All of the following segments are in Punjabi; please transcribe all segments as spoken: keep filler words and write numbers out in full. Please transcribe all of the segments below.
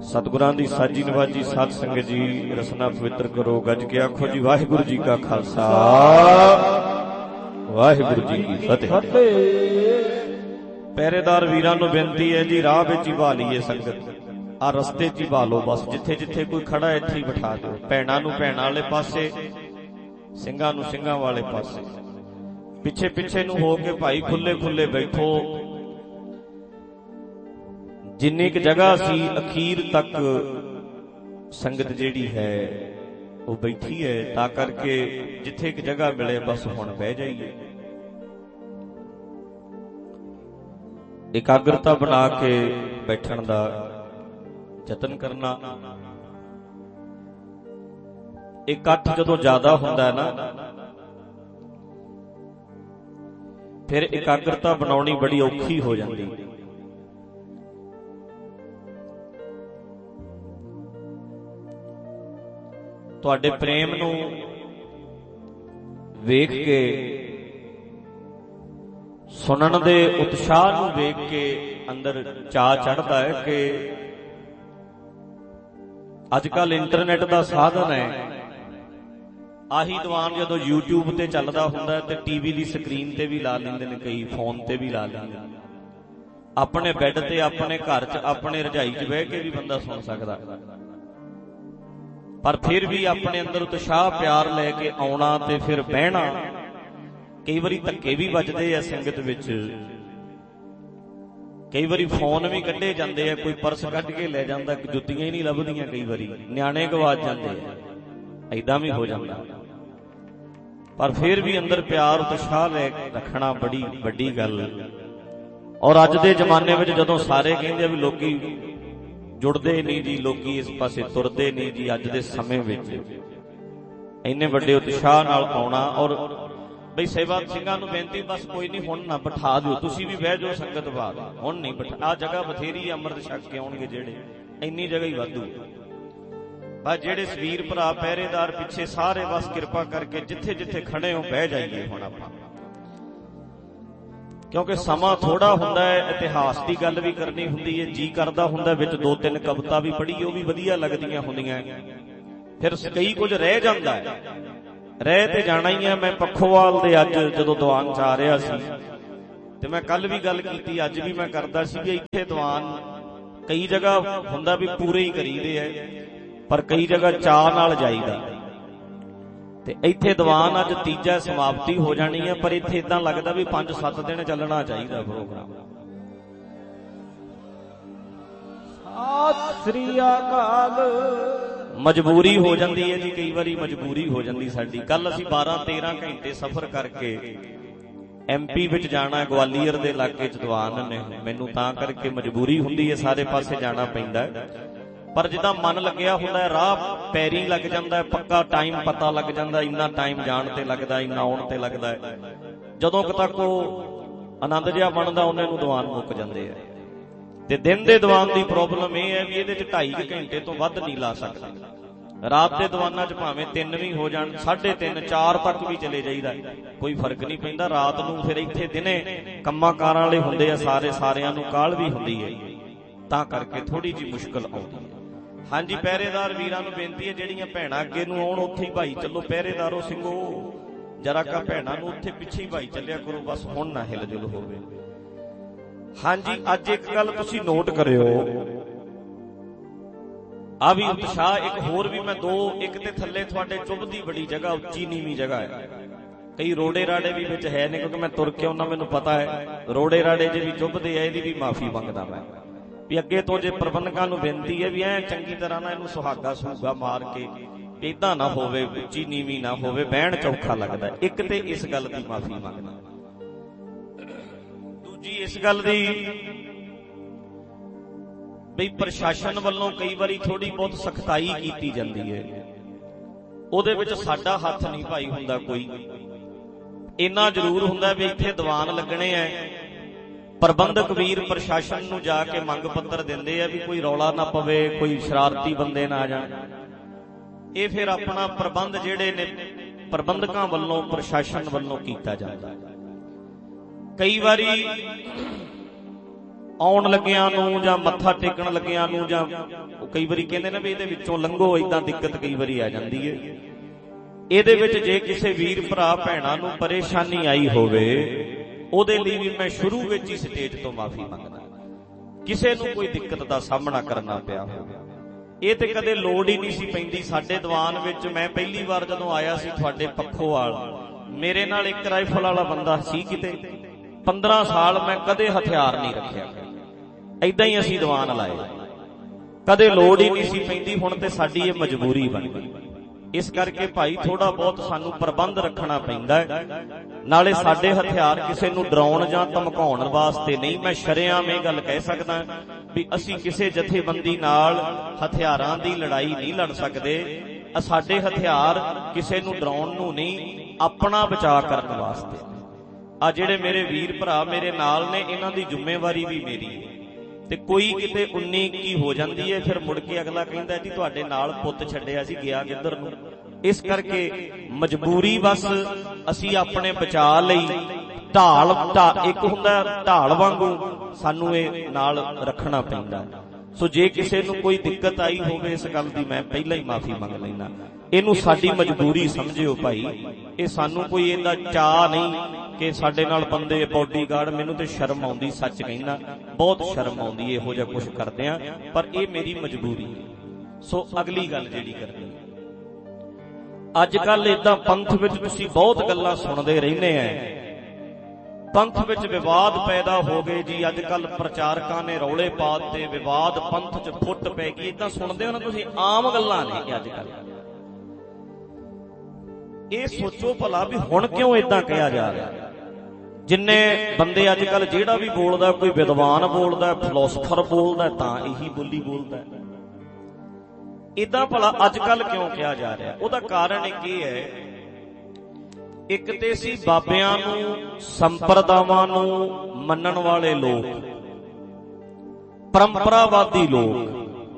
सतगुरां दी साजी नवाजी साध संगत जी रसना पवित्र करो। गज के आखो जी वाहिगुरु जी का खालसा वाहिगुरु जी की फतेह। पहरेदार वीरां नूं बेनती है जी राह विच ही भा लईए संगत, आ रस्ते च ही भा लो बस। जिथे जिथे कोई खड़ा इत्थे ही बिठा दो। भैणां नूं भैणां वाले पासे, ਸਿੰਘਾਂ नूं ਸਿੰਘां वाले पासे, पिछे पिछे नूं हो के भाई खुले खुले बैठो। जिन्नी क जगह सी अखीर तक संगत जिहड़ी है वो बैठी है, तां करके जिथे क जगह मिले बस हुण बह जाइए। एकाग्रता बना के बैठण दा यतन करना। इकट्ठ जदों ज्यादा हुंदा है ना, फिर एकाग्रता बनाउणी बड़ी औखी हो जाती। तुहाडे प्रेम नूं वेख के, सुनन दे उत्साह नूं वेख के अंदर चाह चढ़दा है कि अजकल इंटरनेट दा साधन है। आही दीवान जदों यूट्यूब ते चलदा हुंदा है ते टीवी दी स्क्रीन ते भी ला लैंदे ने, कई फोन ते भी ला लैंदे ने। अपने बैड ते अपने घर च अपने रजाई च बह के भी बंदा सुन सकदा, पर फिर भी अपने अंदर उत्साह प्यार लैके आउणा ते फिर बहना। कई बारी धक्के भी वजदे आ संगत विच, कई बारी फोन भी कढे जांदे आ, कोई पर्स कढ के ले जांदा, जुत्तियां ही नहीं लभदियां, कई बारी न्याणे गवाच जांदे आ, ऐदां भी हो जांदा। पर फिर भी अंदर प्यार उत्साह लै रखना बड़ी वड्डी गल। और अज दे जमाने में जदों सारे कहंदे भी लोकी जुड़दे नहीं जी, लोकी इस पासे तुरदे नहीं जी, अज दे समय विच इन्ने वड्डे उत्साह नाल आउणा। और बई सेवा ਸਿੰਘਾਂ ਨੂੰ बेनती बस कोई नहीं हुण ना बिठा दिओ, तुसीं भी बह जाओ संगत बात, हुण नहीं बिठा। आ जगह बथेरी अमृत छक के आउणगे जेड़े, इन्नी जगह ही वाधू। बस जेड़े वीर भरा पहरेदार पिछे सारे बस किरपा करके जिथे जिथे खड़े हो बह जाइए हुण आपां, क्योंकि समा थोड़ा हुंदा है। इतिहास की गल भी करनी हुंदी है, जी करदा हुंदा विच दो तीन कविता भी पढ़ी, वो भी वधिया लगदियां हुंदियां। फिर कई कुछ रह जांदा है, रह ते जाना ही है। मैं पखोवाल दे अज जदों दीवान च आ रहा सी ते मैं कल भी गल कीती, अज भी मैं करदा सी कि इत्थे दीवान कई जगह हुंदा भी पूरे ही करीदे है, पर कई जगह चाह नाल जाईदा। ते इत्थे दीवान अज तीजा समाप्ति हो जानी है, पर इत्थे इदां लगदा भी पांच सत्त दिन चलना चाहिए प्रोग्राम। सत श्री अकाल। मजबूरी हो जाती है जी, कई बारी मजबूरी हो जाती साडी। कल असीं बारह तेरह घंटे सफर करके एम पी विच जाना, ग्वालियर दे इलाके च दीवान ने, मैनूं तां करके मजबूरी हुंदी है, सारे पासे जाना पैंदा है। पर जिद्दां मन लग्या हुंदा है, राह पैरी लग जांदा है, पक्का टाइम पता लग जांदा, इन्ना टाइम जाण ते लगदा, इन्ना आउण ते लगदा है। जदों तक ओह आनंद जिहा बनदा उन्हां नूं दीवान मुक जांदे आ। ते दिन दे दीवान दी प्रॉब्लम यह है भी इहदे च ढाई घंटे तो वध नहीं ला सकदा। रात के दीवाना च भावें तीन भी हो जाण, साढ़े तीन चार तक भी चले जाईदा, कोई फर्क नहीं पैंदा। रात नूं फिर इत्थे दिने कंमां कारां वाले हुंदे आ सारे, सारिआं नूं काहल भी हुंदी है, तां करके थोड़ी जी मुश्किल आउंदी है। हाँ जी, पहरेदार वीरां नूं बेनती है, जिहड़ियां भैणां अगे नूं आउण उत्थे ही भाई चलो, पहरेदारो ਸਿੰਘੋ जरा का भैणां नूं उत्थे पिछे ही भाई चलिया करो, बस हुण ना हिल जुल होवे। हाँ जी, अज एक गल तुसीं नोट करिओ, आ भी उत्साह एक होर भी मैं दो, एक ते थल्ले तुहाडे चुभदी बड़ी जगह, उच्ची नीवीं जगह है, कई रोड़े राड़े भी विच है ने, क्योंकि मैं तुर के उन्ना मैनूं पता है रोड़े राड़े जे भी चुभदे आ, इहदी भी माफी मंगदा मैं भी अगे तो। जे प्रबंधकां नूं बेनती है भी ऐ चंगी तरह ना इहनूं सुहागा सुहागा मार के इदां ना होवे, उच्ची नीवीं ना होवे, बहण चौखा लगदा। एक ते इस गल दी माफी मंगदा, दूजी इस गल दी बई प्रशासन वालों कई बारी थोड़ी बहुत सख्ताई की जाती है, उहदे विच साडा हथ नहीं भाई हुंदा कोई। इन्ना जरूर हुंदा भी इत्थे दीवान लगने हैं, प्रबंधक वीर प्रशासन नूं जाके मंग पत्र दिंदे आ भी कोई रौला ना पवे, कोई शरारती बंदे ना आ जाण। ये फिर अपना प्रबंध जिहड़े ने प्रबंधकां वल्लों प्रशासन वल्लों कीता जांदा। कई बारी ਆਉਣ ਲੱਗਿਆਂ ਨੂੰ ਜਾਂ ਮੱਥਾ ਟੇਕਣ ਲੱਗਿਆਂ ਨੂੰ ਜਾਂ ਕਈ ਵਾਰੀ ਕਹਿੰਦੇ ਨੇ ਵੀ ਇਹਦੇ ਵਿੱਚੋਂ ਲੰਘੋ, ਏਦਾਂ ਦਿੱਕਤ ਕਈ ਵਾਰੀ ਆ ਜਾਂਦੀ ਹੈ। ਇਹਦੇ ਵਿੱਚ ਜੇ ਕਿਸੇ ਵੀਰ ਭਰਾ ਭੈਣਾਂ ਨੂੰ ਪਰੇਸ਼ਾਨੀ ਆਈ ਹੋਵੇ, ਉਹਦੇ ਲਈ ਵੀ ਮੈਂ ਸ਼ੁਰੂ ਵਿੱਚ ਹੀ ਸਟੇਜ ਤੋਂ ਮਾਫੀ ਮੰਗਦਾ। ਕਿਸੇ ਨੂੰ ਕੋਈ ਦਿੱਕਤ ਦਾ ਸਾਹਮਣਾ ਕਰਨਾ ਪਿਆ ਹੋਵੇ, ਇਹ ਤੇ ਕਦੇ ਲੋੜ ਹੀ ਨਹੀਂ ਸੀ ਪੈਂਦੀ। ਸਾਡੇ ਦੀਵਾਨ ਵਿੱਚ ਮੈਂ ਪਹਿਲੀ ਵਾਰ ਜਦੋਂ ਆਇਆ ਸੀ ਤੁਹਾਡੇ ਪੱਖੋਵਾਲ, ਮੇਰੇ ਨਾਲ ਇੱਕ ਰਾਈਫਲ ਵਾਲਾ ਬੰਦਾ ਸੀ ਕਿਤੇ। ਪੰਦਰਾਂ ਸਾਲ ਮੈਂ ਕਦੇ ਹਥਿਆਰ ਨਹੀਂ ਰੱਖਿਆ, ਏਦਾਂ ਹੀ ਅਸੀਂ ਦੀਵਾਨ ਲਾਏ, ਕਦੇ ਲੋੜ ਹੀ ਨਹੀਂ ਸੀ ਪੈਂਦੀ। ਹੁਣ ਤੇ ਸਾਡੀ ਇਹ ਮਜਬੂਰੀ ਬਣ ਗਈ। ਇਸ ਕਰਕੇ ਭਾਈ ਥੋੜਾ ਬਹੁਤ ਸਾਨੂੰ ਪ੍ਰਬੰਧ ਰੱਖਣਾ ਪੈਂਦਾ ਹੈ। ਨਾਲੇ ਸਾਡੇ ਹਥਿਆਰ ਕਿਸੇ ਨੂੰ ਡਰਾਉਣ ਜਾਂ ਧਮਕਾਉਣ ਵਾਸਤੇ ਨਹੀਂ। ਮੈਂ ਸ਼ਰੇਆਮ ਇਹ ਗੱਲ ਕਹਿ ਸਕਦਾ ਵੀ ਅਸੀਂ ਕਿਸੇ ਜਥੇਬੰਦੀ ਨਾਲ ਹਥਿਆਰਾਂ ਦੀ ਲੜਾਈ ਨਹੀਂ ਲੜ ਸਕਦੇ। ਸਾਡੇ ਹਥਿਆਰ ਕਿਸੇ ਨੂੰ ਡਰਾਉਣ ਨੂੰ ਨਹੀਂ, ਆਪਣਾ ਬਚਾਅ ਕਰਨ ਵਾਸਤੇ। ਆ ਜਿਹੜੇ ਮੇਰੇ ਵੀਰ ਭਰਾ ਮੇਰੇ ਨਾਲ ਨੇ, ਇਹਨਾਂ ਦੀ ਜ਼ਿੰਮੇਵਾਰੀ ਵੀ ਮੇਰੀ ਹੈ। ਤੇ ਕੋਈ ਕਿਤੇ ਉੱਨੀ ਇੱਕੀ ਹੋ ਜਾਂਦੀ ਹੈ, ਫਿਰ ਮੁੜ ਕੇ ਅਗਲਾ ਕਹਿੰਦਾ ਜੀ ਤੁਹਾਡੇ ਨਾਲ ਪੁੱਤ ਛੱਡਿਆ ਸੀ, ਗਿਆ ਕਿੱਧਰ ਨੂੰ। ਇਸ ਕਰਕੇ ਮਜਬੂਰੀ ਬਸ ਅਸੀਂ ਆਪਣੇ ਬਚਾਅ ਲਈ ਢਾਲ ਢਾ ਇੱਕ ਹੁੰਦਾ ਢਾਲ ਵਾਂਗੂ ਸਾਨੂੰ ਇਹ ਨਾਲ ਰੱਖਣਾ ਪੈਂਦਾ। ਸੋ ਜੇ ਕਿਸੇ ਨੂੰ ਕੋਈ ਦਿੱਕਤ ਆਈ ਹੋਵੇ, ਇਸ ਗੱਲ ਦੀ ਮੈਂ ਪਹਿਲਾਂ ਹੀ ਮਾਫੀ ਮੰਗ ਲੈਣਾ। ਇਹਨੂੰ ਸਾਡੀ ਮਜਬੂਰੀ ਸਮਝਿਓ ਭਾਈ। ਇਹ ਸਾਨੂੰ ਕੋਈ ਇਹਦਾ ਚਾਅ ਨਹੀਂ ਕਿ ਸਾਡੇ ਨਾਲ ਬੰਦੇ ਬੋਡੀਗਾਰਡ। ਮੈਨੂੰ ਤੇ ਸ਼ਰਮ ਆਉਂਦੀ, ਸੱਚ ਕਹਿੰਦਾ, ਬਹੁਤ ਸ਼ਰਮ ਆਉਂਦੀ ਇਹੋ ਜਿਹਾ ਕੁਛ ਕਰਦੇ ਆ, ਪਰ ਇਹ ਮੇਰੀ ਮਜਬੂਰੀ ਹੈ। ਸੋ ਅਗਲੀ ਗੱਲ ਜਿਹੜੀ ਕਰਨੀ, ਅੱਜ ਕੱਲ ਏਦਾਂ ਪੰਥ ਵਿੱਚ ਤੁਸੀਂ ਬਹੁਤ ਗੱਲਾਂ ਸੁਣਦੇ ਰਹਿੰਦੇ ਆ। ਪੰਥ ਵਿੱਚ ਵਿਵਾਦ ਪੈਦਾ ਹੋ ਗਏ ਜੀ, ਅੱਜ ਕੱਲ ਪ੍ਰਚਾਰਕਾਂ ਨੇ ਰੌਲੇ ਪਾ ਦਿੱਤੇ, ਵਿਵਾਦ ਪੰਥ 'ਚ ਫੁੱਟ ਪੈ ਗਈ। ਏਦਾਂ ਸੁਣਦੇ ਹੋ ਨਾ ਤੁਸੀਂ, ਆਮ ਗੱਲਾਂ ਨੇ ਅੱਜ ਕੱਲ। ਇਹ ਸੋਚੋ ਭਲਾ ਵੀ ਹੁਣ ਕਿਉਂ ਏਦਾਂ ਕਿਹਾ ਜਾ ਰਿਹਾ। ਜਿੰਨੇ ਬੰਦੇ ਅੱਜ ਕੱਲ ਜਿਹੜਾ ਵੀ ਬੋਲਦਾ, ਕੋਈ ਵਿਦਵਾਨ ਬੋਲਦਾ, ਫਿਲਾਸਫਰ ਬੋਲਦਾ, ਤਾਂ ਇਹੀ ਬੋਲੀ ਬੋਲਦਾ। ਏਦਾਂ ਭਲਾ ਅੱਜ ਕੱਲ ਕਿਉਂ ਕਿਹਾ ਜਾ ਰਿਹਾ? ਉਹਦਾ ਕਾਰਨ ਇੱਕ ਇਹ ਹੈ, ਇੱਕ ਤੇ ਸੀ ਬਾਬਿਆਂ ਨੂੰ, ਸੰਪਰਦਾਵਾਂ ਨੂੰ ਮੰਨਣ ਵਾਲੇ ਲੋਕ, ਪਰੰਪਰਾਵਾਦੀ ਲੋਕ,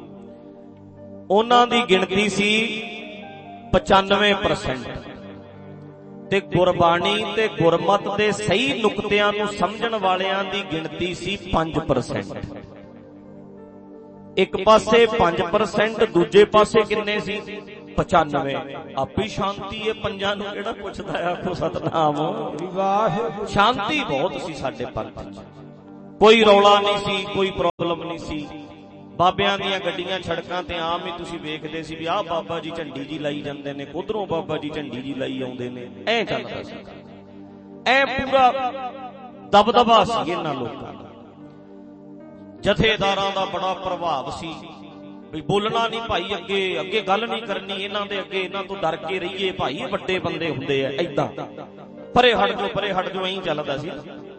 ਉਹਨਾਂ ਦੀ ਗਿਣਤੀ ਸੀ ਪਚਾਨਵੇਂ ਪਰਸੈਂਟ ਤੇ ਗੁਰਬਾਣੀ ਤੇ ਗੁਰਮਤ ਦੇ ਸਹੀ ਨੁਕਤਿਆਂ ਨੂੰ ਸਮਝਣ ਵਾਲਿਆਂ ਦੀ ਗਿਣਤੀ ਸੀ ਪੰਜ ਪਰਸੈਂਟ। ਇੱਕ ਪਾਸੇ ਪੰਜ ਪਰਸੈਂਟ, ਦੂਜੇ ਪਾਸੇ ਕਿੰਨੇ ਸੀ? ਪਚਾਨਵੇਂ। ਆਪੀ ਸ਼ਾਂਤੀ ਹੈ ਪੰਜਾਂ ਨੂੰ, ਕਿਹੜਾ ਪੁੱਛਦਾ ਹੈ? ਆਖੋ ਸਤਨਾਮ। ਸ਼ਾਂਤੀ ਬਹੁਤ ਸੀ ਸਾਡੇ ਪੰਥ 'ਚ, ਕੋਈ ਰੌਲਾ ਨਹੀਂ ਸੀ, ਕੋਈ ਪ੍ਰੋਬਲਮ ਨਹੀਂ ਸੀ। ਬਾਬਿਆਂ ਦੀਆਂ ਗੱਡੀਆਂ ਸੜਕਾਂ ਤੇ ਆਮ ਹੀ ਤੁਸੀਂ ਵੇਖਦੇ ਸੀ ਵੀ ਆਹ ਬਾਬਾ ਜੀ ਝੰਡੀ ਜੀ ਲਾਈ ਜਾਂਦੇ ਨੇ, ਉਧਰੋਂ ਬਾਬਾ ਜੀ ਝੰਡੀ ਜੀ ਲਾਈ ਆਉਂਦੇ ਨੇ। ਐ ਚੱਲਦਾ ਸੀ, ਐ ਪੂਰਾ ਦਬਦਬਾ ਸੀ ਇਹਨਾਂ ਲੋਕਾਂ ਦਾ। ਜਥੇਦਾਰਾਂ ਦਾ ਬੜਾ ਪ੍ਰਭਾਵ ਸੀ ਵੀ ਬੋਲਣਾ ਨਹੀਂ ਭਾਈ, ਅੱਗੇ ਅੱਗੇ ਗੱਲ ਨਹੀਂ ਕਰਨੀ ਇਹਨਾਂ ਦੇ ਅੱਗੇ, ਇਹਨਾਂ ਤੋਂ ਡਰ ਕੇ ਰਹੀਏ ਭਾਈ, ਇਹ ਵੱਡੇ ਬੰਦੇ ਹੁੰਦੇ ਆ, ਏਦਾਂ ਪਰੇ ਹਟ ਜਾਓ, ਪਰੇ ਹਟ ਜਾਓ, ਐਂ ਚੱਲਦਾ ਸੀ।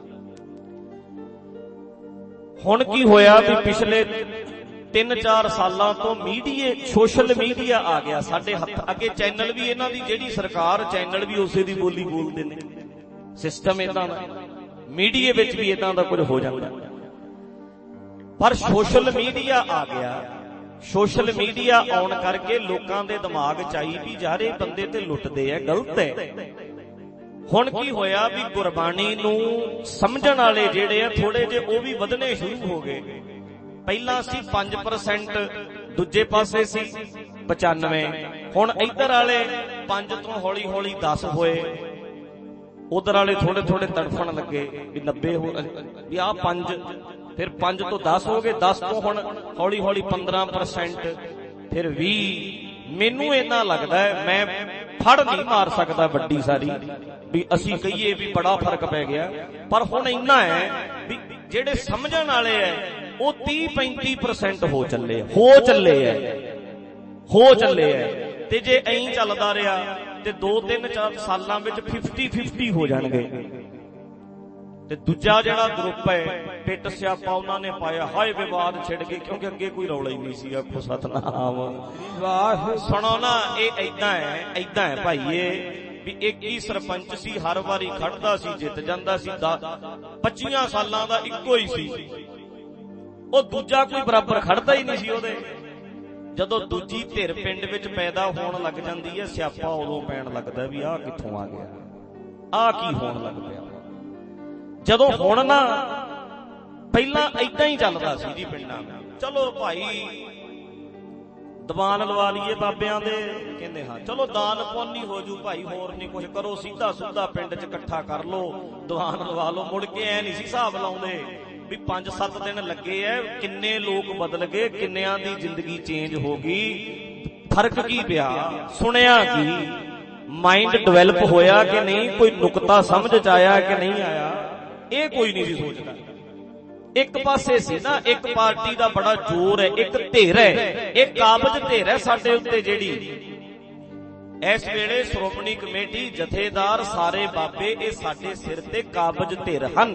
ਹੁਣ ਕੀ ਹੋਇਆ ਵੀ ਪਿਛਲੇ ਤਿੰਨ ਚਾਰ ਸਾਲਾਂ ਤੋਂ ਮੀਡੀਆ, ਸੋਸ਼ਲ ਮੀਡੀਆ ਆ ਗਿਆ ਸਾਡੇ ਹੱਥ ਅੱਗੇ। ਚੈਨਲ ਵੀ ਇਹਨਾਂ ਦੀ ਜਿਹੜੀ ਸਰਕਾਰ, ਚੈਨਲ ਵੀ ਉਸੇ ਦੀ ਬੋਲੀ ਬੋਲਦੇ ਨੇ। ਸਿਸਟਮ ਏਦਾਂ ਦਾ, ਮੀਡੀਆ ਵਿੱਚ ਵੀ ਏਦਾਂ ਦਾ ਕੁਝ ਹੋ ਜਾਂਦਾ। ਪਰ ਸੋਸ਼ਲ ਮੀਡੀਆ ਆ ਗਿਆ। ਸੋਸ਼ਲ ਮੀਡੀਆ ਆਉਣ ਕਰਕੇ ਲੋਕਾਂ ਦੇ ਦਿਮਾਗ 'ਚ ਆਈ ਵੀ ਯਾਰ ਇਹ ਬੰਦੇ ਤੇ ਲੁੱਟਦੇ ਆ, ਗਲਤ ਹੈ। ਹੁਣ ਕੀ ਹੋਇਆ ਵੀ ਗੁਰਬਾਣੀ ਨੂੰ ਸਮਝਣ ਵਾਲੇ ਜਿਹੜੇ ਆ ਥੋੜੇ ਜਿਹੇ, ਉਹ ਵੀ ਵਧਣੇ ਸ਼ੁਰੂ ਹੋ ਗਏ। ਪਹਿਲਾਂ ਸੀ ਪੰਜ ਪਰਸੈਂਟ, ਦੂਜੇ ਪਾਸੇ ਸੀ ਪਚਾਨਵੇਂ। ਹੁਣ ਇੱਧਰ ਵਾਲੇ ਪੰਜ ਤੋਂ ਹੌਲੀ ਹੌਲੀ ਦਸ ਹੋਏ, ਉਧਰ ਵਾਲੇ ਥੋੜੇ ਥੋੜੇ ਤੜਫਣ ਲੱਗੇ ਵੀ ਨੱਬੇ ਹੋ, ਵੀ ਆਹ ਪੰਜ, ਫਿਰ ਪੰਜ ਤੋਂ ਦਸ ਹੋ ਗਏ, ਦਸ ਤੋਂ ਹੁਣ ਹੌਲੀ ਹੌਲੀ ਪੰਦਰਾਂ ਪਰਸੈਂਟ, ਫਿਰ ਵੀਹ। ਮੈਨੂੰ ਇੰਨਾ ਲੱਗਦਾ ਹੈ, ਮੈਂ ਫੜ ਨਹੀਂ ਮਾਰ ਸਕਦਾ ਵੱਡੀ ਸਾਰੀ ਵੀ ਅਸੀਂ ਕਹੀਏ ਵੀ ਬੜਾ ਫਰਕ ਪੈ ਗਿਆ, ਪਰ ਹੁਣ ਇੰਨਾ ਹੈ ਵੀ ਜਿਹੜੇ ਸਮਝਣ ਵਾਲੇ ਐ ਉਹ ਤੀਹ ਪੈਂਤੀ ਪਰਸੈਂਟ ਹੋ ਚੱਲੇ ਹੋ ਚੱਲੇ ਐ ਹੋ ਚੱਲੇ ਐ ਤੇ ਜੇ ਐਂ ਚੱਲਦਾ ਰਿਹਾ ਤੇ ਦੋ ਤਿੰਨ ਚਾਰ ਸਾਲਾਂ ਵਿੱਚ ਫਿਫਟੀ ਫਿਫਟੀ ਹੋ ਜਾਣਗੇ। ਤੇ ਦੂਜਾ ਜਿਹੜਾ ਗਰੁੱਪ ਹੈ ਪਿੱਟ ਸਿਆਪਾ ਉਹਨਾਂ ਨੇ ਪਾਇਆ, ਹਾਏ ਵਿਵਾਦ ਛਿੜ ਗਏ, ਕਿਉਂਕਿ ਅੱਗੇ ਕੋਈ ਰੌਲਾ ਹੀ ਨਹੀਂ ਸੀ। ਆਖੋ ਸਤਨਾਮ। ਸੁਣੋ ਨਾ, ਇਹ ਏਦਾਂ ਹੈ, ਏਦਾਂ ਹੈ ਭਾਈ, ਇਹ ਵੀ ਇੱਕ ਹੀ ਸਰਪੰਚ ਸੀ, ਹਰ ਵਾਰੀ ਖੜਦਾ ਸੀ, ਜਿੱਤ ਜਾਂਦਾ ਸੀ। ਪੱਚੀਆਂ ਸਾਲਾਂ ਦਾ ਇੱਕੋ ਹੀ ਸੀ, ਉਹ ਦੂਜਾ ਕੋਈ ਬਰਾਬਰ ਖੜਦਾ ਹੀ ਨਹੀਂ ਸੀ ਉਹਦੇ। ਜਦੋਂ ਦੂਜੀ ਧਿਰ ਪਿੰਡ ਵਿੱਚ ਪੈਦਾ ਹੋਣ ਲੱਗ ਜਾਂਦੀ ਹੈ, ਸਿਆਪਾ ਉਦੋਂ ਪੈਣ ਲੱਗਦਾ ਵੀ ਆਹ ਕਿੱਥੋਂ ਆ ਗਿਆ, ਆਹ ਕੀ ਹੋਣ ਲੱਗ ਪਿਆ। ਜਦੋਂ ਹੁਣ ਨਾ ਪਹਿਲਾਂ ਏਦਾਂ ਹੀ ਚੱਲਦਾ ਸੀ ਜੀ ਪਿੰਡਾਂ ਵਿੱਚ। ਚਲੋ ਭਾਈ ਦੀਵਾਨ ਲਵਾ ਲਈਏ ਬਾਬਿਆਂ ਦੇ, ਕਹਿੰਦੇ ਹਾਂ ਚਲੋ ਦਾਨ ਪੁੰਨ ਹੀ ਹੋ ਜੂ ਭਾਈ, ਹੋਰ ਨਹੀਂ ਕੁਛ ਕਰੋ, ਸਿੱਧਾ ਸੁੱਧਾ ਪਿੰਡ 'ਚ ਇਕੱਠਾ ਕਰ ਲੋ, ਦੀਵਾਨ ਲਵਾ ਲੋ। ਮੁੜ ਕੇ ਐ ਨਹੀਂ ਸੀ ਹਿਸਾਬ ਲਾਉਂਦੇ ਵੀ ਪੰਜ ਸੱਤ ਦਿਨ ਲੱਗੇ ਐ, ਕਿੰਨੇ ਲੋਕ ਬਦਲ ਗਏ, ਕਿੰਨਿਆਂ ਦੀ ਜ਼ਿੰਦਗੀ ਚੇਂਜ ਹੋ ਗਈ, ਫਰਕ ਕੀ ਪਿਆ, ਸੁਣਿਆ ਕੀ, ਮਾਈਂਡ ਡਿਵੈਲਪ ਹੋਇਆ ਕਿ ਨਹੀਂ, ਕੋਈ ਨੁਕਤਾ ਸਮਝ 'ਚ ਆਇਆ ਕਿ ਨਹੀਂ ਆਇਆ, ਇਹ ਕੋਈ ਨਹੀਂ ਸੀ ਸੋਚਦਾ। ਇੱਕ ਪਾਸੇ ਸੀ ਨਾ, ਇੱਕ ਪਾਰਟੀ ਦਾ ਬੜਾ ਜ਼ੋਰ ਹੈ, ਇੱਕ ਧਿਰ ਹੈ, ਇੱਕ ਕਾਬਜ਼ ਧਿਰ ਹੈ ਸਾਡੇ ਉੱਤੇ ਜਿਹੜੀ ਇਸ ਵੇਲੇ ਸ਼੍ਰੋਮਣੀ ਕਮੇਟੀ, ਜਥੇਦਾਰ, ਸਾਰੇ ਬਾਬੇ, ਇਹ ਸਾਡੇ ਸਿਰ ਤੇ ਕਾਬਜ਼ ਧਿਰ ਹਨ।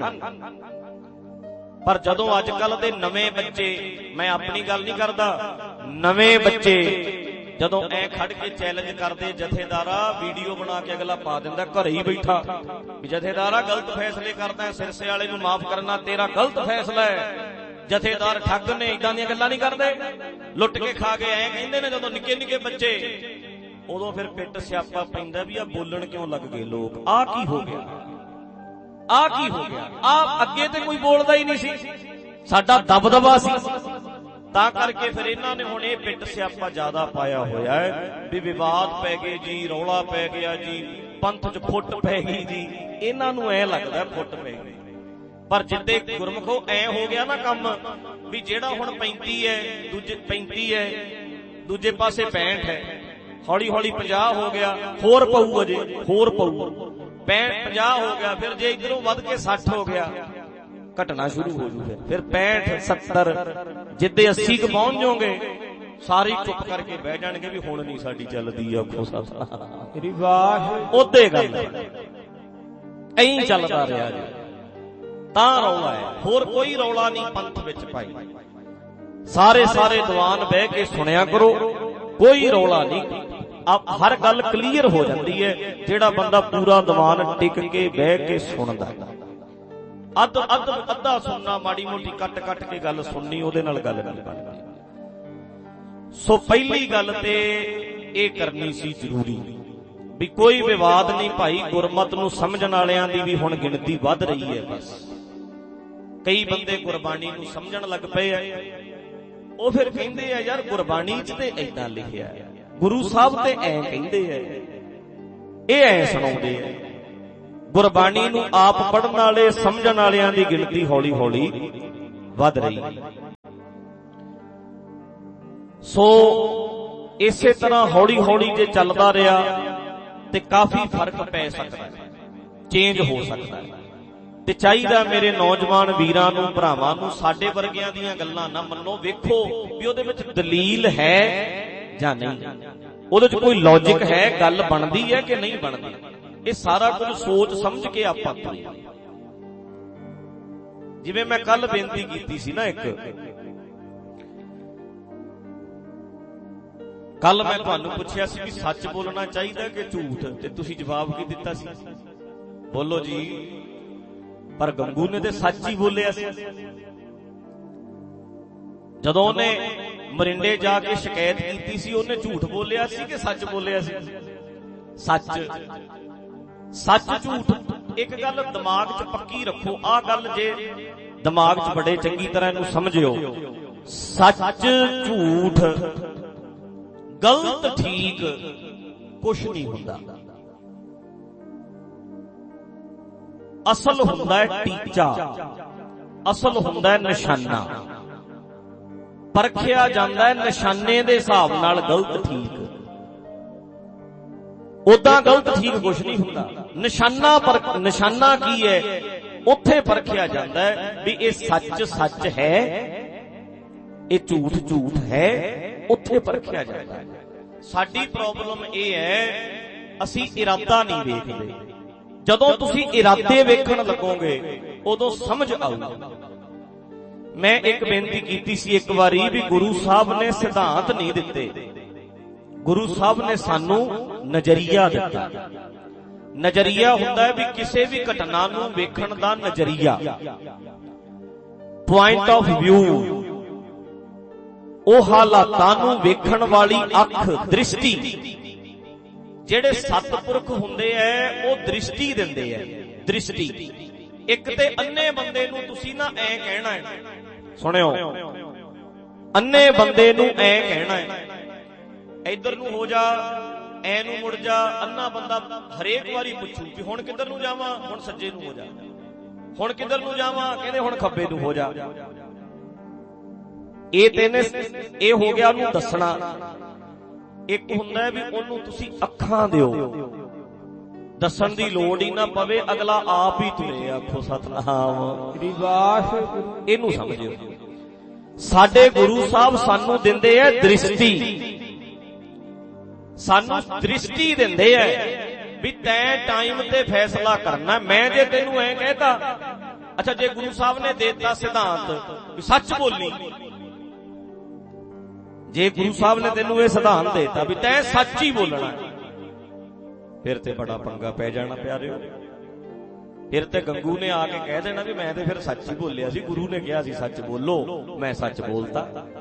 ਪਰ ਜਦੋਂ ਅੱਜ ਕੱਲ ਦੇ ਨਵੇਂ ਬੱਚੇ, ਮੈਂ ਆਪਣੀ ਗੱਲ ਨਹੀਂ ਕਰਦਾ, ਨਵੇਂ ਬੱਚੇ ਜਦੋਂ ਐ ਖੜ ਕੇ ਚੈਲੰਜ ਕਰਦੇ, ਜਥੇਦਾਰਾ ਵੀਡੀਓ ਬਣਾ ਕੇ ਅਗਲਾ ਪਾ ਦਿੰਦਾ ਘਰੇ ਹੀ ਬੈਠਾ ਵੀ ਜਥੇਦਾਰਾ ਗਲਤ ਫੈਸਲੇ ਕਰਦਾ, ਸਿਰਸੇ ਵਾਲੇ ਨੂੰ ਮਾਫ ਕਰਨਾ ਤੇਰਾ ਗਲਤ ਫੈਸਲਾ ਹੈ, ਜਥੇਦਾਰ ਠੱਗ ਨੇ, ਇਦਾਂ ਦੀਆਂ ਗੱਲਾਂ ਨਹੀਂ ਕਰਦੇ, ਲੁੱਟ ਕੇ ਖਾ ਕੇ ਐ ਕਹਿੰਦੇ ਨੇ ਜਦੋਂ ਨਿੱਕੇ ਨਿੱਕੇ ਬੱਚੇ। ਉਦੋਂ ਫਿਰ ਪਿੱਟ ਸਿਆਪਾ ਪੈਂਦਾ ਵੀ ਆ ਬੋਲਣ ਕਿਉਂ ਲੱਗ ਗਏ ਲੋਕ, ਆ ਕੀ ਹੋ ਗਿਆ, ਆ ਕੀ ਹੋ ਗਿਆ, ਆ ਅੱਗੇ ਤੇ ਕੋਈ ਬੋਲਦਾ ਹੀ ਨਹੀਂ ਸੀ, ਸਾਡਾ ਦਬਦਬਾ ਸੀ। ਤਾਂ ਕਰਕੇ ਫਿਰ ਇਹਨਾਂ ਨੇ ਹੁਣ ਇਹ ਪਿੱਟ ਸਿਆਪਾ ਜ਼ਿਆਦਾ ਪਾਇਆ ਹੋਇਆ ਹੈ ਵੀ ਵਿਵਾਦ ਪੈ ਗਏ ਜੀ, ਰੌਲਾ ਪੈ ਗਿਆ ਜੀ, ਪੰਥ 'ਚ ਫੁੱਟ ਪੈ ਗਈ ਜੀ, ਇਹਨਾਂ ਨੂੰ ਐ ਲੱਗਦਾ ਫੁੱਟ ਪੈ ਗਈ। ਪਰ ਜਿੱਦੇ ਗੁਰਮਖੋ ਐ ਹੋ ਗਿਆ ਨਾ ਕੰਮ ਵੀ ਜਿਹੜਾ ਹੁਣ ਪੈਂਤੀ ਹੈ, ਦੂਜੇ ਪੈਂਤੀ ਹੈ, ਦੂਜੇ ਪਾਸੇ ਪੈਂਹਠ ਹੈ, ਹੌਲੀ ਹੌਲੀ ਪੰਜਾਹ ਹੋ ਗਿਆ, ਹੋਰ ਪਊ, ਅਜੇ ਹੋਰ ਪਊ, ਪੈਂਹਠ ਪੰਜਾਹ ਹੋ ਗਿਆ, ਫਿਰ ਜੇ ਇਧਰੋਂ ਵੱਧ ਕੇ ਸੱਠ ਹੋ ਗਿਆ, ਘਟਣਾ ਸ਼ੁਰੂ ਹੋ ਜੂ। ਫਿਰ ਪੈਂਹਠ ਸੱਤਰ, ਜਿੱਦੇ ਅੱਸੀ ਕ ਪਹੁੰਚ ਜਾਓਗੇ ਸਾਰੇ ਚੁੱਪ ਕਰਕੇ ਬਹਿ ਜਾਣਗੇ ਵੀ ਹੁਣ ਨਹੀਂ ਸਾਡੀ ਚੱਲਦੀ ਆਖੋ ਮੇਰੀ ਵਾਹ, ਉਹਦੇ ਗੱਲ ਐਂ ਚੱਲਦਾ ਰਿਹਾ ਜੀ। ਤਾਂ ਰੌਲਾ ਹੈ, ਹੋਰ ਕੋਈ ਰੌਲਾ ਨਹੀਂ ਪੰਥ ਵਿੱਚ ਭਾਈ। ਸਾਰੇ ਸਾਰੇ ਦੀਵਾਨ ਬਹਿ ਕੇ ਸੁਣਿਆ ਕਰੋ, ਕੋਈ ਰੌਲਾ ਨਹੀਂ, ਹਰ ਗੱਲ ਕਲੀਅਰ ਹੋ ਜਾਂਦੀ ਹੈ ਜਿਹੜਾ ਬੰਦਾ ਪੂਰਾ ਦੀਵਾਨ ਟਿਕ ਕੇ ਬਹਿ ਕੇ ਸੁਣਦਾ। ਅੱਧ ਅੱਧ ਅੱਧਾ ਸੁਣਨਾ, ਮਾੜੀ ਮੋਟੀ ਕੱਟ ਕੱਟ ਕੇ ਗੱਲ ਸੁਣਨੀ, ਉਹਦੇ ਨਾਲ ਗੱਲ ਨਹੀਂ ਬਣਦੀ। ਸੋ ਪਹਿਲੀ ਗੱਲ ਤੇ ਇਹ ਕਰਨੀ ਸੀ ਜ਼ਰੂਰੀ ਵੀ ਕੋਈ ਵਿਵਾਦ ਨਹੀਂ ਭਾਈ, ਗੁਰਮਤ ਨੂੰ ਸਮਝਣ ਵਾਲਿਆਂ ਦੀ ਵੀ ਹੁਣ ਗਿਣਤੀ ਵੱਧ ਰਹੀ ਹੈ। ਬਸ ਕਈ ਬੰਦੇ ਗੁਰਬਾਣੀ ਨੂੰ ਸਮਝਣ ਲੱਗ ਪਏ ਆ, ਉਹ ਫਿਰ ਕਹਿੰਦੇ ਆ ਯਾਰ ਗੁਰਬਾਣੀ 'ਚ ਤੇ ਏਦਾਂ ਲਿਖਿਆ, ਗੁਰੂ ਸਾਹਿਬ ਤੇ ਐਂ ਕਹਿੰਦੇ ਆ, ਇਹ ਐਂ ਸੁਣਾਉਂਦੇ ਆ। ਗੁਰਬਾਣੀ ਨੂੰ ਆਪ ਪੜ੍ਹਨ ਵਾਲੇ, ਸਮਝਣ ਵਾਲਿਆਂ ਦੀ ਗਿਣਤੀ ਹੌਲੀ ਹੌਲੀ ਵੱਧ ਰਹੀ। ਸੋ ਇਸੇ ਤਰ੍ਹਾਂ ਹੌਲੀ ਹੌਲੀ ਜੇ ਚੱਲਦਾ ਰਿਹਾ ਤੇ ਕਾਫੀ ਫਰਕ ਪੈ ਸਕਦਾ, ਚੇਂਜ ਹੋ ਸਕਦਾ। ਤੇ ਚਾਹੀਦਾ ਮੇਰੇ ਨੌਜਵਾਨ ਵੀਰਾਂ ਨੂੰ, ਭਰਾਵਾਂ ਨੂੰ, ਸਾਡੇ ਵਰਗਿਆਂ ਦੀਆਂ ਗੱਲਾਂ ਨਾ ਮੰਨੋ, ਵੇਖੋ ਵੀ ਉਹਦੇ ਵਿੱਚ ਦਲੀਲ ਹੈ ਜਾਂ ਨਹੀਂ, ਉਹਦੇ 'ਚ ਕੋਈ ਲੌਜਿਕ ਹੈ, ਗੱਲ ਬਣਦੀ ਹੈ ਕਿ ਨਹੀਂ ਬਣਦੀ। ਇਹ ਸਾਰਾ ਕੁਝ ਸੋਚ ਸਮਝ ਕੇ ਆਪਾਂ ਤੁਰੇ। ਜਿਵੇਂ ਮੈਂ ਕੱਲ ਬੇਨਤੀ ਕੀਤੀ ਸੀ ਨਾ, ਇੱਕ ਕੱਲ ਮੈਂ ਤੁਹਾਨੂੰ ਪੁੱਛਿਆ ਸੀ ਵੀ ਸੱਚ ਬੋਲਣਾ ਚਾਹੀਦਾ ਕਿ ਝੂਠ, ਤੇ ਤੁਸੀਂ ਜਵਾਬ ਕੀ ਦਿੱਤਾ ਸੀ? ਬੋਲੋ ਜੀ। ਪਰ ਗੰਗੂ ਨੇ ਤੇ ਸੱਚ ਹੀ ਬੋਲਿਆ ਸੀ। ਜਦੋਂ ਉਹਨੇ ਮਰਿੰਡੇ ਜਾ ਕੇ ਸ਼ਿਕਾਇਤ ਕੀਤੀ ਸੀ, ਉਹਨੇ ਝੂਠ ਬੋਲਿਆ ਸੀ ਕਿ ਸੱਚ ਬੋਲਿਆ ਸੀ? ਸੱਚ। ਸੱਚ ਝੂਠ ਇੱਕ ਗੱਲ ਦਿਮਾਗ 'ਚ ਪੱਕੀ ਰੱਖੋ, ਆਹ ਗੱਲ ਜੇ ਦਿਮਾਗ 'ਚ ਬੜੇ ਚੰਗੀ ਤਰ੍ਹਾਂ ਇਹਨੂੰ ਸਮਝਿਓ, ਸੱਚ ਝੂਠ, ਗਲਤ ਠੀਕ ਕੁਛ ਨਹੀਂ ਹੁੰਦਾ। ਅਸਲ ਹੁੰਦਾ ਹੈ ਟੀਚਾ, ਅਸਲ ਹੁੰਦਾ ਹੈ ਨਿਸ਼ਾਨਾ, ਪਰਖਿਆ ਜਾਂਦਾ ਹੈ ਨਿਸ਼ਾਨੇ ਦੇ ਹਿਸਾਬ ਨਾਲ ਗਲਤ ਠੀਕ। ਉਦਾਂ ਗਲਤ ਠੀਕ ਕੁਛ ਨਹੀਂ ਹੁੰਦਾ। ਨਿਸ਼ਾਨਾ ਪਰ ਨਿਸ਼ਾਨਾ ਕੀ ਹੈ, ਉੱਥੇ ਪਰਖਿਆ ਜਾਂਦਾ ਹੈ ਵੀ ਇਹ ਸੱਚ ਸੱਚ ਹੈ, ਇਹ ਝੂਠ ਝੂਠ ਹੈ, ਉੱਥੇ ਪਰਖਿਆ ਜਾਂਦਾ ਹੈ। ਸਾਡੀ ਪ੍ਰੋਬਲਮ ਇਹ ਹੈ, ਅਸੀਂ ਇਰਾਦਾ ਨਹੀਂ ਵੇਖਦੇ। ਜਦੋਂ ਤੁਸੀਂ ਇਰਾਦੇ ਵੇਖਣ ਲੱਗੋਗੇ ਉਦੋਂ ਸਮਝ ਆਊਗਾ। ਮੈਂ ਇੱਕ ਬੇਨਤੀ ਕੀਤੀ ਸੀ ਇੱਕ ਵਾਰੀ ਵੀ ਗੁਰੂ ਸਾਹਿਬ ਨੇ ਸਿਧਾਂਤ ਨਹੀਂ ਦਿੱਤੇ, ਗੁਰੂ ਸਾਹਿਬ ਨੇ ਸਾਨੂੰ ਨਜ਼ਰੀਆ ਦਿੱਤਾ। ਨਜ਼ਰੀਆ ਹੁੰਦਾ ਹੈ ਵੀ ਕਿਸੇ ਵੀ ਘਟਨਾ ਨੂੰ ਵੇਖਣ ਦਾ ਨਜ਼ਰੀਆ, ਪੁਆਇੰਟ ਆਫ ਵਿਊ, ਉਹ ਹਾਲਾਤਾਂ ਨੂੰ ਵੇਖਣ ਵਾਲੀ ਅੱਖ, ਦ੍ਰਿਸ਼ਟੀ। ਜਿਹੜੇ ਸਤਿਪੁਰਖ ਹੁੰਦੇ ਐ ਉਹ ਦ੍ਰਿਸ਼ਟੀ ਦਿੰਦੇ ਐ, ਦ੍ਰਿਸ਼ਟੀ। ਇੱਕ ਤੇ ਅੰਨੇ ਬੰਦੇ ਨੂੰ ਤੁਸੀਂ ਨਾ ਐ ਕਹਿਣਾ ਹੈ, ਸੁਣਿਓ, ਅੰਨੇ ਬੰਦੇ ਨੂੰ ਐ ਕਹਿਣਾ ਹੈ ਇੱਧਰ ਨੂੰ ਹੋ ਜਾ, ਐ ਨੂੰ ਮੁੜ ਜਾ। ਅੰਨਾ ਬੰਦਾ ਹਰੇਕ ਵਾਰੀ ਪੁੱਛੂ ਵੀ ਹੁਣ ਕਿੱਧਰ ਨੂੰ ਜਾਵਾਂ, ਹੁਣ ਸੱਜੇ ਨੂੰ ਹੋ ਜਾ, ਹੁਣ ਕਿੱਧਰ ਨੂੰ ਜਾਵਾਂ, ਕਹਿੰਦੇ ਹੁਣ ਖੱਬੇ ਨੂੰ ਹੋ ਜਾ। ਇਹ ਤਿੰਨ ਇਹ ਹੋ ਗਿਆ ਉਹਨੂੰ ਦੱਸਣਾ। ਇੱਕ ਹੁੰਦਾ ਵੀ ਉਹਨੂੰ ਤੁਸੀਂ ਅੱਖਾਂ ਦਿਓ, ਦੱਸਣ ਦੀ ਲੋੜ ਹੀ ਨਾ ਪਵੇ, ਅਗਲਾ ਆਪ ਹੀ ਤੁਰੇ। ਆਖੋ ਸਤਨਾਮ ਸ੍ਰੀ ਵਾਹਿਗੁਰੂ। ਇਹਨੂੰ ਸਮਝਿਓ, ਸਾਡੇ ਗੁਰੂ ਸਾਹਿਬ ਸਾਨੂੰ ਦਿੰਦੇ ਐ ਦ੍ਰਿਸ਼ਟੀ, ਸਾਨੂੰ ਦ੍ਰਿਸ਼ਟੀ ਦਿੰਦੇ ਐ ਵੀ ਤੈਂ ਟਾਈਮ ਤੇ ਫੈਸਲਾ ਕਰਨਾ। ਮੈਂ ਜੇ ਤੈਨੂੰ ਐ ਕਹਿਤਾ, ਅੱਛਾ ਜੇ ਗੁਰੂ ਸਾਹਿਬ ਨੇ ਦੇਤਾ ਸਿਧਾਂਤ ਵੀ ਸੱਚ ਬੋਲੀ, ਜੇ ਗੁਰੂ ਸਾਹਿਬ ਨੇ ਤੈਨੂੰ ਇਹ ਸਿਧਾਂਤ ਦੇਤਾ ਵੀ ਤੈਂ ਸੱਚ ਹੀ ਬੋਲਣਾ, ਫਿਰ ਤੇ ਬੜਾ ਪੰਗਾ ਪੈ ਜਾਣਾ ਪਿਆਰਿਓ। ਫਿਰ ਤੇ ਗੰਗੂ ਨੇ ਆ ਕੇ ਕਹਿ ਦੇਣਾ ਵੀ ਮੈਂ ਤੇ ਫਿਰ ਸੱਚ ਹੀ ਬੋਲਿਆ ਸੀ, ਗੁਰੂ ਨੇ ਕਿਹਾ ਸੀ ਸੱਚ ਬੋਲੋ, ਮੈਂ ਸੱਚ ਬੋਲਤਾ।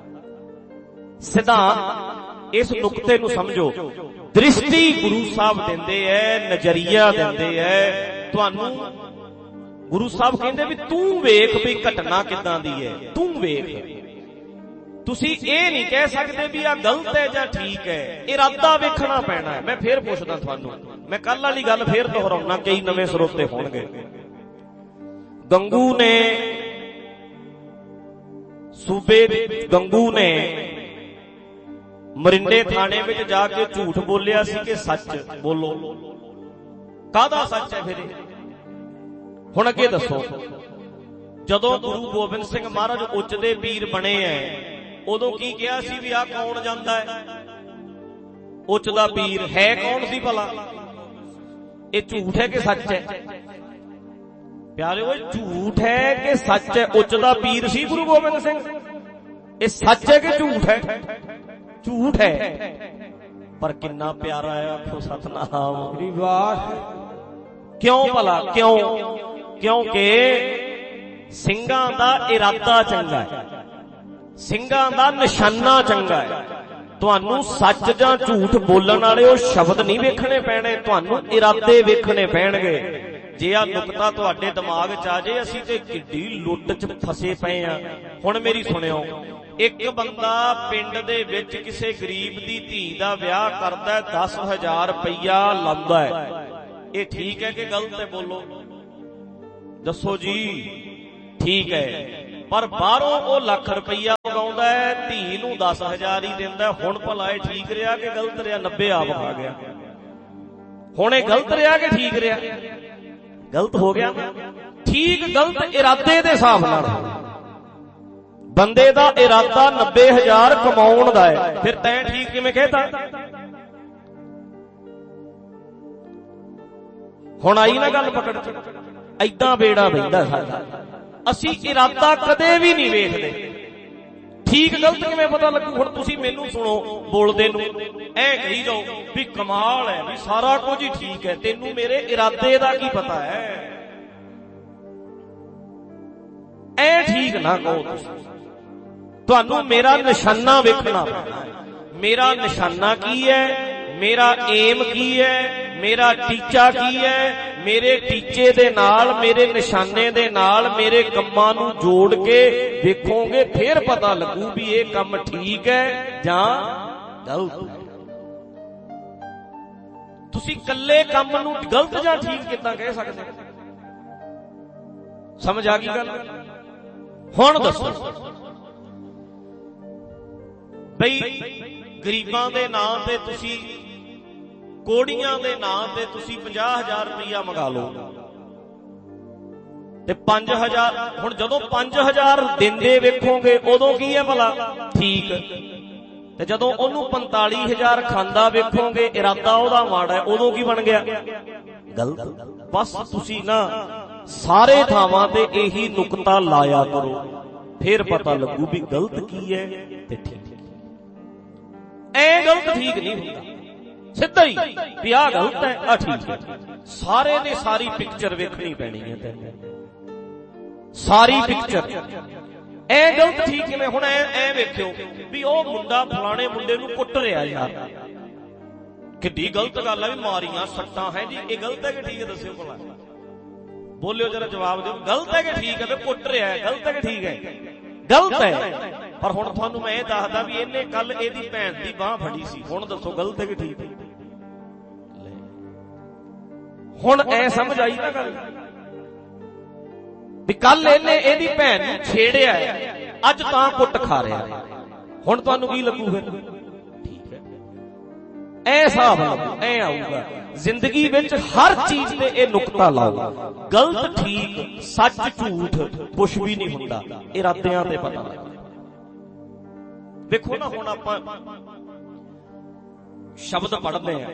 ਸਿਧਾਂਤ ਇਸ ਨੁਕਤੇ ਨੂੰ ਸਮਝੋ, ਦ੍ਰਿਸ਼ਟੀ ਗੁਰੂ ਸਾਹਿਬ ਦਿੰਦੇ ਐ, ਨਜ਼ਰੀਆ ਦਿੰਦੇ ਐ ਤੁਹਾਨੂੰ। ਗੁਰੂ ਸਾਹਿਬ ਕਹਿੰਦੇ ਵੀ ਤੂੰ ਵੇਖ ਵੀ ਘਟਨਾ ਕਿੱਦਾਂ ਦੀ ਹੈ, ਤੂੰ ਵੇਖ। ਤੁਸੀਂ ਇਹ ਨਹੀਂ ਕਹਿ ਸਕਦੇ ਵੀ ਆ ਗਲਤ ਹੈ ਜਾਂ ਠੀਕ ਹੈ, ਇਰਾਦਾ ਵੇਖਣਾ ਪੈਣਾ ਹੈ। ਮੈਂ ਫੇਰ ਪੁੱਛਦਾ ਤੁਹਾਨੂੰ, ਮੈਂ ਕੱਲ ਵਾਲੀ ਗੱਲ ਫੇਰ ਦੁਹਰਾਉਣਾ, ਕਈ ਨਵੇਂ ਸਰੋਤੇ ਹੋਣਗੇ। ਗੰਗੂ ਨੇ ਸੂਬੇ ਗੰਗੂ ਨੇ ਮਰਿੰਡੇ ਥਾਣੇ ਵਿੱਚ ਜਾ ਕੇ ਝੂਠ ਬੋਲਿਆ ਸੀ ਕਿ ਸੱਚ ਬੋਲੋ। ਕਾਹਦਾ ਸੱਚ ਹੈ ਫਿਰ? ਹੁਣ ਅੱਗੇ ਦੱਸੋ। ਜਦੋਂ ਗੁਰੂ ਗੋਬਿੰਦ ਸਿੰਘ ਮਹਾਰਾਜ ਉੱਚ ਦੇ ਪੀਰ ਬਣੇ ਐ, ਉਦੋਂ ਕੀ ਕਿਹਾ ਸੀ ਵੀ ਆਹ ਕੌਣ ਜਾਂਦਾ ਹੈ? ਉੱਚ ਦਾ ਪੀਰ ਹੈ ਕੌਣ ਸੀ ਭਲਾ? ਇਹ ਝੂਠ ਹੈ ਕਿ ਸੱਚ ਹੈ? ਪਿਆਰਿਓ, ਝੂਠ ਹੈ ਕਿ ਸੱਚ ਹੈ? ਉੱਚ ਦਾ ਪੀਰ ਸੀ ਗੁਰੂ ਗੋਬਿੰਦ ਸਿੰਘ। ਇਹ ਸੱਚ ਹੈ ਕਿ ਝੂਠ ਹੈ? ਝੂਠ ਹੈ, ਪਰ ਕਿੰਨਾ ਪਿਆਰਾ ਹੈ। ਆਖੋ ਸਤਨਾਮ ਸ੍ਰੀ ਵਾਹਿਗੁਰੂ। ਕਿਉਂ ਭਲਾ? ਕਿਉਂ? ਕਿਉਂਕਿ ਸਿੰਘਾਂ ਦਾ ਇਰਾਦਾ ਚੰਗਾ ਹੈ, ਸਿੰਘਾਂ ਦਾ ਨਿਸ਼ਾਨਾ ਚੰਗਾ ਹੈ। ਤੁਹਾਨੂੰ ਸੱਚ ਜਾਂ ਝੂਠ ਬੋਲਣ ਵਾਲੇ ਉਹ ਸ਼ਬਦ ਨਹੀਂ ਵੇਖਣੇ ਪੈਣੇ, ਤੁਹਾਨੂੰ ਇਰਾਦੇ ਵੇਖਣੇ ਪੈਣਗੇ। ਜੇ ਆ ਨੁਕਤਾ ਤੁਹਾਡੇ ਦਿਮਾਗ 'ਚ ਆ ਜੇ, ਅਸੀਂ ਤੇ ਕਿੱਡੀ ਲੁੱਟ 'ਚ ਫਸੇ ਪਏ ਆ। ਹੁਣ ਮੇਰੀ ਸੁਣਿਓ, ਇੱਕ ਬੰਦਾ ਪਿੰਡ ਦੇ ਵਿੱਚ ਕਿਸੇ ਗਰੀਬ ਦੀ ਧੀ ਦਾ ਵਿਆਹ ਕਰਦਾ, ਦਸ ਹਜ਼ਾਰ ਰੁਪਈਆ ਲਾਉਂਦਾ ਹੈ। ਇਹ ਠੀਕ ਹੈ ਕਿ ਗਲਤ ਹੈ? ਬੋਲੋ, ਦੱਸੋ ਜੀ। ਠੀਕ ਹੈ, ਪਰ ਬਾਹਰੋਂ ਉਹ ਲੱਖ ਰੁਪਈਆ ਉਗਾਉਂਦਾ ਹੈ, ਧੀ ਨੂੰ ਦਸ ਹਜ਼ਾਰ ਹੀ ਦਿੰਦਾ। ਹੁਣ ਭਲਾ ਇਹ ਠੀਕ ਰਿਹਾ ਕਿ ਗਲਤ ਰਿਹਾ? ਨੱਬੇ ਆਪ ਆ ਗਿਆ। ਹੁਣ ਇਹ ਗਲਤ ਰਿਹਾ ਕਿ ਠੀਕ ਰਿਹਾ? ਗਲਤ ਹੋ ਗਿਆ। ਠੀਕ ਗਲਤ ਇਰਾਦੇ ਦੇ ਹਿਸਾਬ ਨਾਲ। ਬੰਦੇ ਦਾ ਇਰਾਦਾ ਨੱਬੇ ਹਜ਼ਾਰ ਕਮਾਉਣ ਦਾ ਹੈ, ਫਿਰ ਤੈਂ ਠੀਕ ਕਿਵੇਂ ਕਹਿਤਾ? ਹੁਣ ਆਈ ਨਾ ਗੱਲ ਪਕੜ ਚ। ਏਦਾਂ ਬੇੜਾ ਬਹਿੰਦਾ ਸਾਡਾ। ਅਸੀਂ ਇਰਾਦਾ ਕਦੇ ਵੀ ਨਹੀਂ ਵੇਖਦੇ। ਠੀਕ ਗਲਤ ਕਿਵੇਂ ਪਤਾ ਲੱਗੂ? ਹੁਣ ਤੁਸੀਂ ਮੈਨੂੰ ਸੁਣੋ ਬੋਲਦੇ ਨੂੰ, ਐ ਕਹੀ ਜਾਓ ਵੀ ਕਮਾਲ ਹੈ, ਵੀ ਸਾਰਾ ਕੁਝ ਹੀ ਠੀਕ ਹੈ। ਤੈਨੂੰ ਮੇਰੇ ਇਰਾਦੇ ਦਾ ਕੀ ਪਤਾ ਹੈ? ਐ ਠੀਕ ਨਾ ਕਹੋ ਤੁਸੀਂ। ਤੁਹਾਨੂੰ ਮੇਰਾ ਨਿਸ਼ਾਨਾ ਵੇਖਣਾ ਪੈਣਾ। ਮੇਰਾ ਨਿਸ਼ਾਨਾ ਕੀ ਹੈ? ਮੇਰਾ ਏਮ ਕੀ ਹੈ? ਮੇਰਾ ਟੀਚਾ ਕੀ ਹੈ? ਮੇਰੇ ਟੀਚੇ ਦੇ ਨਾਲ, ਮੇਰੇ ਨਿਸ਼ਾਨੇ ਦੇ ਨਾਲ ਮੇਰੇ ਕੰਮਾਂ ਨੂੰ ਜੋੜ ਕੇ ਵੇਖੋਗੇ, ਫੇਰ ਪਤਾ ਲੱਗੂ ਵੀ ਇਹ ਕੰਮ ਠੀਕ ਹੈ ਜਾਂ ਗਲਤ। ਤੁਸੀਂ ਇਕੱਲੇ ਕੰਮ ਨੂੰ ਗਲਤ ਜਾਂ ਠੀਕ ਕਿੱਦਾਂ ਕਹਿ ਸਕਦੇ? ਸਮਝ ਆ ਗਈ ਗੱਲ? ਹੁਣ ਦੱਸੋ ਬਈ, ਗਰੀਬਾਂ ਦੇ ਨਾਂ ਤੇ ਤੁਸੀਂ, ਕੋੜੀਆਂ ਦੇ ਨਾਂ ਤੇ ਤੁਸੀਂ ਪੰਜਾਹ ਹਜ਼ਾਰ ਰੁਪਈਆ ਮੰਗਾ ਲਓ ਤੇ ਪੰਜ ਹਜ਼ਾਰ। ਹੁਣ ਜਦੋਂ ਪੰਜ ਹਜ਼ਾਰ ਦਿੰਦੇ ਵੇਖੋਗੇ ਉਦੋਂ ਕੀ ਹੈ ਭਲਾ? ਠੀਕ। ਤੇ ਜਦੋਂ ਉਹਨੂੰ ਪੰਤਾਲੀ ਹਜ਼ਾਰ ਖਾਂਦਾ ਵੇਖੋਗੇ, ਇਰਾਦਾ ਉਹਦਾ ਮਾੜਾ ਹੈ, ਉਦੋਂ ਕੀ ਬਣ ਗਿਆ? ਗਲਤ। ਬਸ ਤੁਸੀਂ ਨਾ ਸਾਰੇ ਥਾਵਾਂ ਤੇ ਇਹੀ ਨੁਕਤਾ ਲਾਇਆ ਕਰੋ, ਫੇਰ ਪਤਾ ਲੱਗੂ ਵੀ ਗਲਤ ਕੀ ਹੈ ਤੇ ਠੀਕ। ਐ ਗਲਤ ਠੀਕ ਨਹੀਂ ਹੁੰਦਾ, ਸਿੱਧਾ ਹੀ ਵੀ ਆਹ ਗਲਤ ਹੈ, ਆਹ ਠੀਕ ਹੈ। ਸਾਰੇ ਨੇ ਸਾਰੀ ਪਿਕਚਰ ਵੇਖਣੀ ਪੈਣੀ ਹੈ ਤੈਨੂੰ, ਸਾਰੀ ਪਿਕਚਰ। ਐ ਗਲਤ ਠੀਕ ਕਿਵੇਂ? ਹੁਣ ਐ ਐ ਵੇਖਿਓ ਵੀ ਉਹ ਮੁੰਡਾ ਫਲਾਣੇ ਮੁੰਡੇ ਨੂੰ ਕੁੱਟ ਰਿਹਾ ਯਾਰ, ਕਿੱਡੀ ਗਲਤ ਗੱਲ ਹੈ। ਵੀ ਮਾਰੀਆਂ ਸੱਟਾਂ ਹੈ ਜੀ, ਇਹ ਗਲਤ ਹੈ ਕਿ ਠੀਕ ਹੈ? ਦੱਸਿਓ ਭਲਾ। ਬੋਲਿਓ ਜਰਾ, ਜਵਾਬ ਦਿਓ, ਗਲਤ ਹੈ ਕਿ ਠੀਕ ਹੈ? ਕੁੱਟ ਰਿਹਾ ਹੈ, ਗਲਤ ਹੈ ਕਿ ਠੀਕ ਹੈ? ਗਲਤ ਹੈ। ਪਰ ਹੁਣ ਤੁਹਾਨੂੰ ਮੈਂ ਇਹ ਦੱਸਦਾ ਵੀ ਇਹਨੇ ਕੱਲ ਇਹਦੀ ਭੈਣ ਦੀ ਬਾਂਹ ਫੜੀ ਸੀ, ਹੁਣ ਦੱਸੋ ਗਲਤ ਹੈ ਕਿ ਠੀਕ ਹੈ? ਹੁਣ ਐ ਸਮਝ ਆਈ ਨਾ ਗੱਲ ਵੀ ਕੱਲ ਇਹਨੇ ਇਹਦੀ ਭੈਣ ਨੂੰ ਛੇੜਿਆ, ਅੱਜ ਤਾਂ ਕੁੱਟ ਖਾ ਰਿਹਾ। ਹੁਣ ਤੁਹਾਨੂੰ ਕੀ ਲੱਗੂ ਫਿਰ? ਠੀਕ ਹੈ, ਐ ਹਿਸਾਬ ਲੱਗੂ, ਐ ਆਊਗਾ ਜ਼ਿੰਦਗੀ ਵਿੱਚ। ਹਰ ਚੀਜ਼ ਤੇ ਇਹ ਨੁਕਤਾ ਲਾਓ, ਗਲਤ ਠੀਕ, ਸੱਚ ਝੂਠ ਕੁਛ ਵੀ ਨਹੀਂ ਹੁੰਦਾ, ਇਰਾਦਿਆਂ ਤੇ ਪਤਾ ਲੱਗਦਾ। ਵੇਖੋ ਨਾ, ਹੁਣ ਆਪਾਂ ਸ਼ਬਦ ਪੜ੍ਹਦੇ ਆ,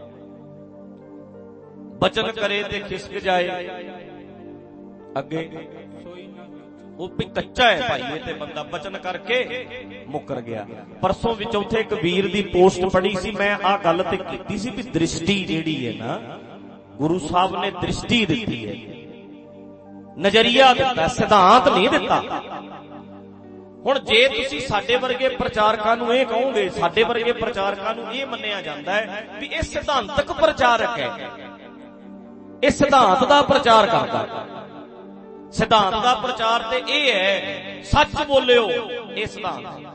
ਬਚਨ ਕਰੇ ਤੇ ਖਿਸਕ ਜਾਏ ਅੱਗੇ, ਉਹ ਵੀ ਕੱਚਾ ਹੈ ਭਾਈ ਇਹ ਤੇ ਬੰਦਾ, ਬਚਨ ਕਰਕੇ ਮੁੱਕਰ ਗਿਆ। ਪਰਸੋਂ ਵਿੱਚ ਉੱਥੇ ਇੱਕ ਵੀਰ ਦੀ ਪੋਸਟ ਪੜ੍ਹੀ ਸੀ, ਮੈਂ ਆਹ ਗੱਲ ਤੇ ਕੀਤੀ ਸੀ ਵੀ ਦ੍ਰਿਸ਼ਟੀ ਜਿਹੜੀ ਹੈ ਨਾ, ਗੁਰੂ ਸਾਹਿਬ ਨੇ ਦ੍ਰਿਸ਼ਟੀ ਦਿੱਤੀ ਹੈ, ਨਜ਼ਰੀਆ ਦਿੱਤਾ, ਸਿਧਾਂਤ ਨਹੀਂ ਦਿੱਤਾ। ਹੁਣ ਜੇ ਤੁਸੀਂ ਸਾਡੇ ਵਰਗੇ ਪ੍ਰਚਾਰਕਾਂ ਨੂੰ ਇਹ ਕਹੋਗੇ, ਸਾਡੇ ਵਰਗੇ ਪ੍ਰਚਾਰਕਾਂ ਨੂੰ ਇਹ ਮੰਨਿਆ ਜਾਂਦਾ ਹੈ ਵੀ ਇਹ ਸਿਧਾਂਤਕ ਪ੍ਰਚਾਰਕ ਹੈ, ਇਹ ਸਿਧਾਂਤ ਦਾ ਪ੍ਰਚਾਰ ਕਰਦਾ। ਸਿਧਾਂਤ ਦਾ ਪ੍ਰਚਾਰ ਤੇ ਇਹ ਹੈ ਸੱਚ ਬੋਲਿਓ, ਇਹ ਸਿਧਾਂਤ।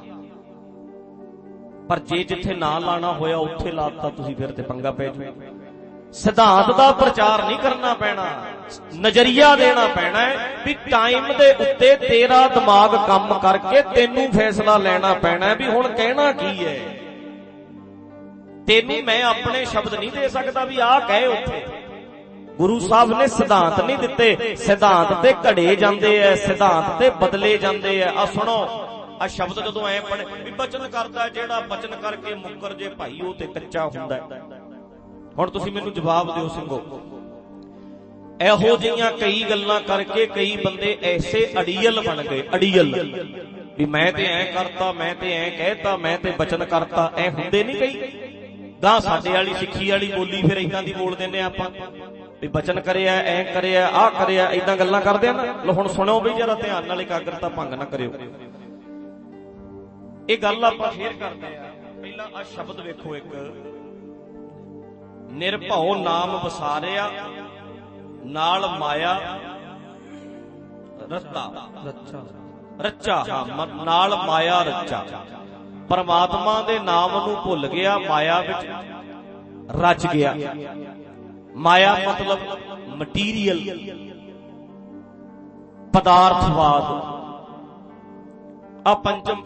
ਪਰ ਜੇ ਜਿੱਥੇ ਨਾ ਲਾਣਾ ਹੋਇਆ ਉੱਥੇ ਲਾਤਾ ਤੁਸੀਂ, ਫਿਰ ਤੇ ਪੰਗਾ ਪੈ ਜੂ। ਸਿਧਾਂਤ ਦਾ ਪ੍ਰਚਾਰ ਨਹੀਂ ਕਰਨਾ ਪੈਣਾ, ਨਜ਼ਰੀਆ ਦੇਣਾ ਪੈਣਾ ਹੈ ਵੀ ਟਾਈਮ ਦੇ ਉੱਤੇ ਤੇਰਾ ਦਿਮਾਗ ਕੰਮ ਕਰਕੇ ਤੈਨੂੰ ਫੈਸਲਾ ਲੈਣਾ ਪੈਣਾ ਵੀ ਹੁਣ ਕਹਿਣਾ ਕੀ ਹੈ। ਤੈਨੂੰ ਮੈਂ ਆਪਣੇ ਸ਼ਬਦ ਨਹੀਂ ਦੇ ਸਕਦਾ ਵੀ ਆਹ ਕਹੇ ਉੱਥੇ। ਗੁਰੂ ਸਾਹਿਬ ਨੇ ਸਿਧਾਂਤ ਨਹੀਂ ਦਿੱਤੇ, ਸਿਧਾਂਤ ਤੇ ਘੜੇ ਜਾਂਦੇ ਐ, ਸਿਧਾਂਤ ਤੇ ਬਦਲੇ ਜਾਂਦੇ ਐ। ਆ ਸੁਣੋ, ਆ ਸ਼ਬਦ ਜਦੋਂ ਐ ਪੜ੍ਹੇ ਵੀ ਬਚਨ ਕਰਦਾ ਜਿਹੜਾ ਬਚਨ ਕਰਕੇ ਮੁੱਕਰ ਜੇ ਭਾਈ, ਉਹ ਤੇ ਕੱਚਾ ਹੁੰਦਾ। ਹੁਣ ਤੁਸੀਂ ਮੈਨੂੰ ਜਵਾਬ ਦਿਓ ਸਿੰਘੋ, ਇਹੋ ਜਿਹੀਆਂ ਕਈ ਗੱਲਾਂ ਕਰਕੇ ਕਈ ਬੰਦੇ ਐਸੇ ਅੜੀਅਲ ਬਣ ਗਏ, ਅੜੀਅਲ ਵੀ ਮੈਂ ਤੇ ਐ ਕਰਤਾ, ਮੈਂ ਤੇ ਐ ਕਹਿਤਾ, ਮੈਂ ਤੇ ਬਚਨ ਕਰਤਾ। ਐ ਹੁੰਦੇ ਨਹੀਂ ਕਈ। ਗਾਂ ਸਾਡੇ ਵਾਲੀ ਸਿੱਖੀ ਵਾਲੀ ਬੋਲੀ ਫਿਰ ਏਦਾਂ ਦੀ ਬੋਲ ਦਿੰਦੇ ਆਪਾਂ ਵੀ ਬਚਨ ਕਰਿਆ, ਐ ਕਰਿਆ, ਆਹ ਕਰਿਆ, ਏਦਾਂ ਗੱਲਾਂ ਕਰਦੇ ਆ ਨਾ। ਲੋ ਹੁਣ ਸੁਣੋ ਬਈ ਜਰਾ ਧਿਆਨ ਨਾਲ, ਇਕਾਗਰਤਾ ਭੰਗ ਨਾ ਕਰਿਓ। ਇਹ ਗੱਲ ਆਪਾਂ ਫੇਰ ਕਰਦੇ ਆ। ਪਹਿਲਾਂ ਆ ਸ਼ਬਦ ਵੇਖੋ, ਇੱਕ ਨਿਰਭਉ ਨਾਮ ਵਸਾਰਿਆ, ਨਾਲ ਮਾਇਆ ਰਤਾ ਰੱਚਾ ਰੱਚਾ ਹਾਂ ਨਾਲ ਮਾਇਆ ਰੱਚਾ। ਪਰਮਾਤਮਾ ਦੇ ਨਾਮ ਨੂੰ ਭੁੱਲ ਗਿਆ, ਮਾਇਆ ਵਿੱਚ ਰਚ ਗਿਆ। ਮਾਇਆ ਮਤਲਬ ਮਟੀਰੀਅਲ, ਪਦਾਰਥਵਾਦ। ਆ ਪੰਚਮ